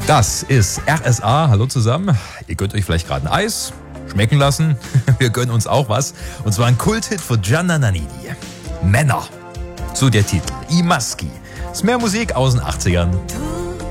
Das ist RSA. Hallo zusammen. Ihr gönnt euch vielleicht gerade ein Eis schmecken lassen. Wir gönnen uns auch was. Und zwar ein Kulthit von Gianna Nannini. Männer. So der Titel. I Maschi. Ist mehr Musik aus den 80ern.